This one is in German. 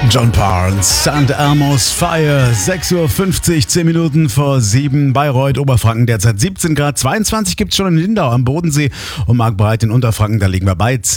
John Parnes, St. Elmo's Fire, 6:50 Uhr, 10 Minuten vor 7, Bayreuth, Oberfranken, derzeit 17 Grad, 22 gibt es schon in Lindau am Bodensee und Marktbreit in Unterfranken, da liegen wir bei